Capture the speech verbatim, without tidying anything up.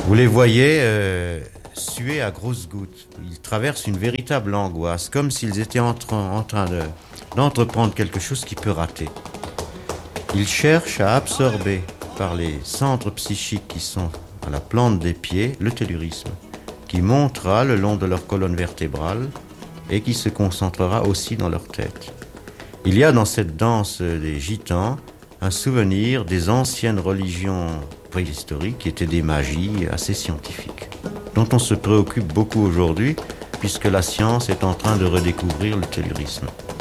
Vous les voyez euh, suer à grosses gouttes. Ils traversent une véritable angoisse, comme s'ils étaient en, tra- en train de, d'entreprendre quelque chose qui peut rater. Ils cherchent à absorber par les centres psychiques qui sont à la plante des pieds le tellurisme, qui montera le long de leur colonne vertébrale et qui se concentrera aussi dans leur tête. Il y a dans cette danse des gitans un souvenir des anciennes religions préhistoriques qui étaient des magies assez scientifiques, dont on se préoccupe beaucoup aujourd'hui puisque la science est en train de redécouvrir le tellurisme.